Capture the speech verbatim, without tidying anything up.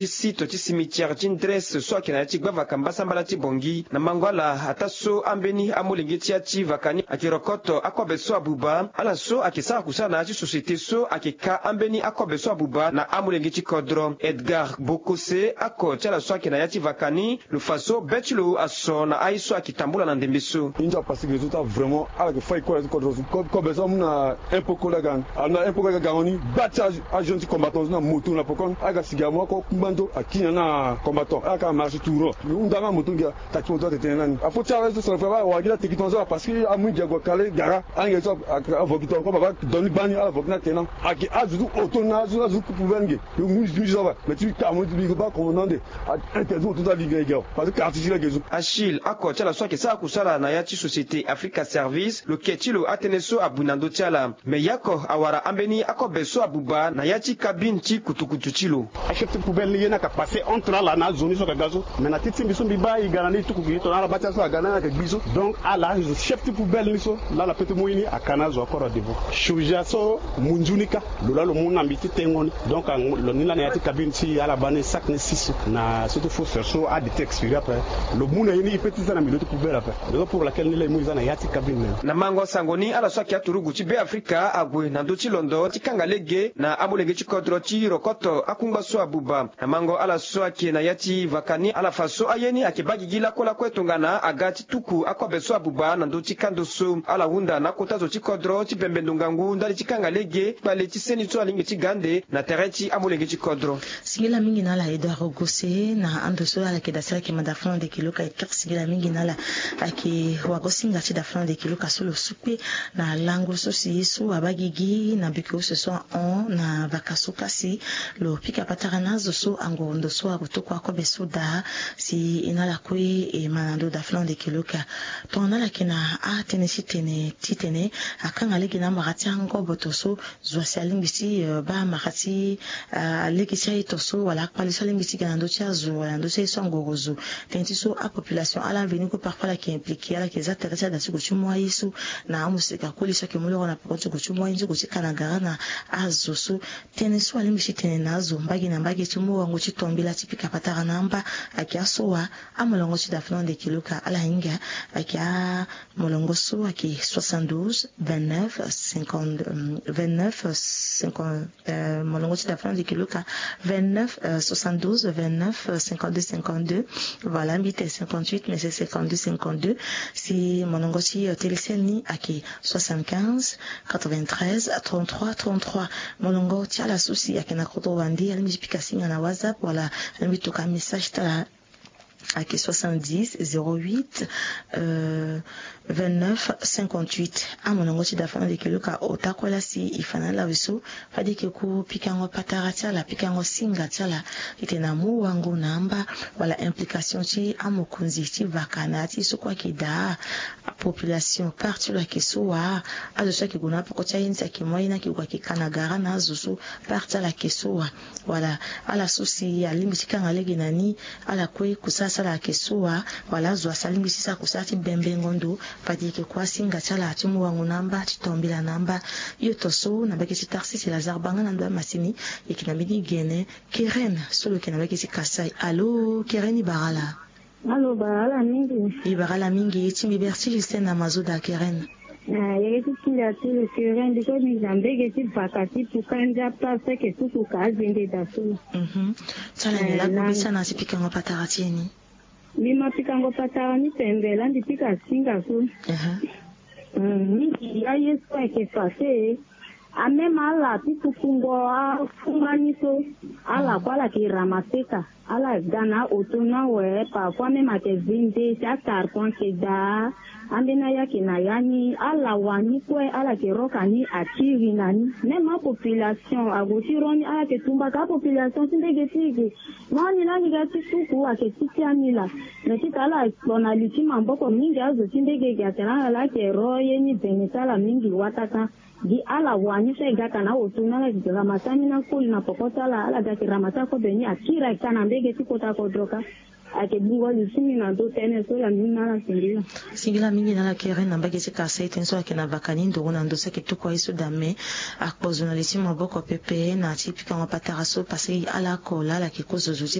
site ti cimetière ti ndresse so akina ti gba vakamba sambala ti bongi na mangwala ata so ambeni amolenge ti ati vakani akirokoto akobe so abuba ala so akisaka kusana ti société so akika ambeni akobe so abuba na amolenge ti kodro Edgar Bokose ako ti ala so akina ya ti vakani lufaso betilo aso na ai so akitambula na ndembe so inja parce que résultat vraiment ala ke fay ko kodro kobe so muna un peu ko la gang ana un peu ko gangoni batcha agent combattant na moto na pokon aga sigamo ko kumbando akina na combattant aka marche touro undanga moto ngia taki moto te nani afo tia rezo so fa wa gila tikitonzo parce que amu jago kale gara ange so avokito ko baba doni bani ala vokna tena aki azu auto na azu azu kubenge yo mu zo ba mais tu ka mo bi ba commandant interzo tout à ligue gars parce que article gezu Achille ako tia la so ke sa kusala na ya ti société Africa Service lo ketilo ateneso abunando tiala me yako awara ambeni ako beso abuba na yati cabine ti kutukutu chilo achète poubelle yena ka passer entre la na zone so ka gazo mais na titi biso biba i garani tuku ki to na batia so agana ka biso donc à la chef de poubelle niso la la pete moyini akana zo akora devo shuja so munjunika lo la lo muna mbiti tengoni donc lo nila na yati cabine ti ala bane sac ne six na surtout faut faire so a des textes après le muna yini petit sana milieu de poubelle après donc pour laquelle nila imuiza na yati cabine na mango sangoni ala so ki aturugu ti be Africa agwe na ndo ti londo ti kangalege na amolenge ti kodro ti rokoto akungba so abuba na mango ala so ake na yati vakani ala faso ayeni ake bagigila kola kwetongana agati tuku akobe so abuba na ndo ti kando so ala hunda na kota zo ti kodro ti bembendungangu ndali ti kangalege bale ti seni so alingi ti gande na tere ti amolenge ti kodro sigila mingi na la Edouard Gose na ando so ala ke dasela ke madafon de kiloka ikir sigila mingi na la ake wagosinga ti dafon de kiloka solo supe na lango so si so abagigi na biko ce soit on na vakaso kasi lo pika patarana zo so angondo so akutoko akobe so da si inala kwe e manando da flan de kiloka to na la kina a tenesi tene titene akanga leki na magati ango botoso zo salingisi ba magati leki sai toso wala akpali salingisi ganando tia zo wala ndo sai so ngorozo tenti so a population ala venu ko parfois la qui impliqué ala qui zateresa da siko chumwa yisu na amusika kulisa ke mulo na pokoto chumwa yinzo ko kanagara na azo so tene so alimbishi tene nazo mbagi na mbagi chumu wangu chitombila tipika patara namba akia soa amolongo chidafnon de kiloka ala inga akia molongo so aki soixante-douze vingt-neuf cinquante vingt-neuf cinquante molongo chidafnon de kiloka vingt-neuf soixante-douze vingt-neuf cinquante-deux cinquante-deux voilà mbite cinquante-huit mais c'est cinquante-deux cinquante-deux si molongo chi téléceni aki soixante-quinze quatre-vingt-treize trente-trois trente-trois molongo tia la souci akena koto wandi alimipika singa na WhatsApp wala alimitoka message tala aki soixante-dix zéro huit euh, vingt-neuf cinquante-huit a monongo ti dafana de kiloka otakola si ifana la wiso fadi ke ku pikango patara tiala pikango singa tiala itena mu wangu namba wala implication ti amokunzi ti vakana ti so kwa kida population parti la kesoa azo sa ki guna poko tia insa ki moyina ki kwa ki kanagara na azo so parti la kesoa wala ala susi alimbi kanga legi nani ala kwe kusasa la kesoa wala zo asalimbi sisa kusati bembe ngondo fadi ke kwa singa tiala ti mu wangu namba ti tombila namba yo toso na baki ti taxi si lazar banga na ndo masini yekina bini gene Keren solo kina baki ti kasai allo Keren ibarala allo barala mingi ibarala mingi ti liberti listen na mazoda Keren na yeki kila tu Keren diko ni zambege ti vakati tukanja place ke tuku kazinde dasu mhm tsala ni la kubisa na sipika ngopatara tieni mima pika ngopatara ni tembela ndi pika singa so aha mhm ya yesu ke fase amema ala tikufungo afunganiso ala kwala ki ramaseka ala gana otona we pa kwa mema ke vinde cha tarpon ke da ambina yake na yani ala wani kwe ala ke roka ni atiri nani mema population agotironi ala ke tumba ka population tindege tigi nani nani ga tisuku ake titianila na kitala bonaliti mamboko mingi azo tindege ga tena ala ke roye ni benetala mingi wataka di ala wani se gata na otuna la di ramasani na kuli na pokota la ala gati ramasa ko beni akira kana mbege tikota ko droka ake bungo lisimi na do tene so la mina la singila singila mingi na la Keren na mbege ti kasa itenso ake na vakani ndo na ndo se ke tukwa isu dame akpo journalisme maboko pepe na tipika ngopatara so pase ala ko la la ke kozo